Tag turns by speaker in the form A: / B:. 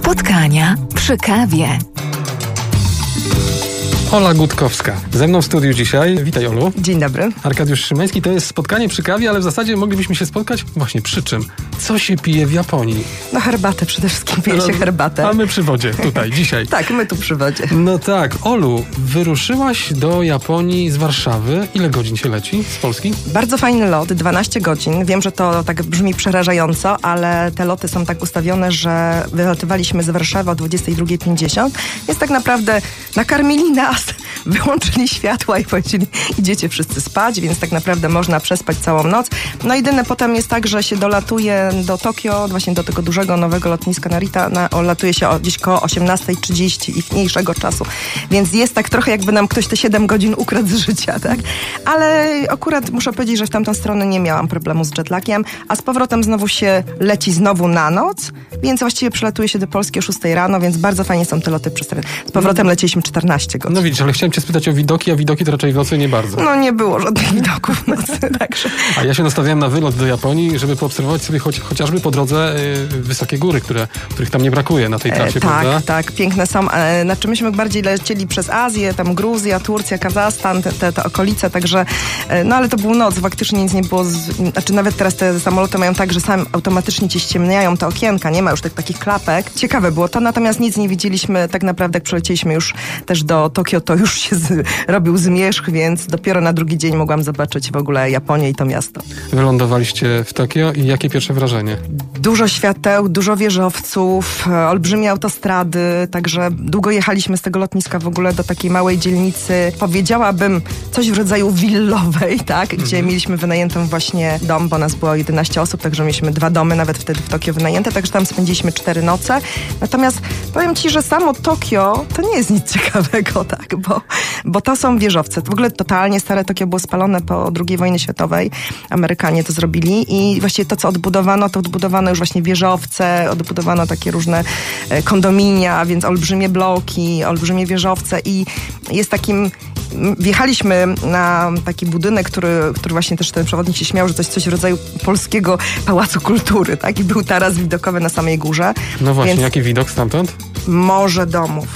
A: Spotkania przy kawie.
B: Ola Gutkowska. Ze mną w studiu dzisiaj. Witaj, Olu.
C: Dzień dobry.
B: Arkadiusz Szymański. To jest spotkanie przy kawie, ale w zasadzie moglibyśmy się spotkać właśnie przy czym? Co się pije w Japonii?
C: No herbatę przede wszystkim, pije się herbatę.
B: A my przy wodzie tutaj, dzisiaj.
C: Tak, my tu przy wodzie.
B: No tak. Olu, wyruszyłaś do Japonii z Warszawy. Ile godzin się leci z Polski?
C: Bardzo fajny lot, 12 godzin. Wiem, że to tak brzmi przerażająco, ale te loty są tak ustawione, że wylatywaliśmy z Warszawy o 22:50, więc tak naprawdę nakarmili nas, wyłączyli światła i powiedzieli, idziecie wszyscy spać, więc tak naprawdę można przespać całą noc. No jedyne potem jest tak, że się dolatuje do Tokio, właśnie do tego dużego, nowego lotniska Narita, latuje się gdzieś koło 18:30 ichniejszego czasu. Więc jest tak trochę, jakby nam ktoś te 7 godzin ukradł z życia, tak? Ale akurat muszę powiedzieć, że w tamtą stronę nie miałam problemu z jetlagiem, a z powrotem znowu się leci znowu na noc, więc właściwie przylatuje się do Polski o 6 rano, więc bardzo fajnie są te loty przestawione. Z powrotem lecieliśmy 14 godzin.
B: No widzisz, ale chciałem cię spytać o widoki, a widoki to raczej w nocy nie bardzo.
C: No nie było żadnych widoków w nocy, także...
B: A ja się nastawiałem na wylot do Japonii, żeby poobserwować sobie chociażby po drodze wysokie góry, których tam nie brakuje na tej trasie, prawda?
C: Tak, piękne są. Znaczy myśmy bardziej lecieli przez Azję, tam Gruzja, Turcja, Kazachstan, te okolice, także no ale to był noc, faktycznie nic nie było, znaczy nawet teraz te samoloty mają tak, że sam automatycznie ci ściemniają te okienka, nie ma już takich klapek. Ciekawe było to, natomiast nic nie widzieliśmy, tak naprawdę jak przylecieliśmy już też do Tokio, to już się robił zmierzch, więc dopiero na drugi dzień mogłam zobaczyć w ogóle Japonię i to miasto.
B: Wylądowaliście w Tokio i jakie pierwsze wrażenie?
C: Dużo świateł, dużo wieżowców, olbrzymie autostrady, także długo jechaliśmy z tego lotniska w ogóle do takiej małej dzielnicy, powiedziałabym coś w rodzaju willowej, tak, gdzie mieliśmy wynajętą właśnie dom, bo nas było 11 osób, także mieliśmy 2 domy nawet wtedy w Tokio wynajęte, także tam spędziliśmy 4 noce. Natomiast powiem ci, że samo Tokio to nie jest nic ciekawego, tak, bo to są wieżowce. W ogóle totalnie stare Tokio było spalone po II wojnie światowej. Amerykanie to zrobili i właściwie to, co odbudowano, to odbudowano już właśnie wieżowce, odbudowano takie różne kondominia, więc olbrzymie bloki, olbrzymie wieżowce i jest takim... Wjechaliśmy na taki budynek, który właśnie też ten przewodnik się śmiał, że to jest coś w rodzaju polskiego pałacu kultury, tak? I był taras widokowy na samej górze.
B: No właśnie,
C: więc
B: jaki widok stamtąd?
C: morze domów.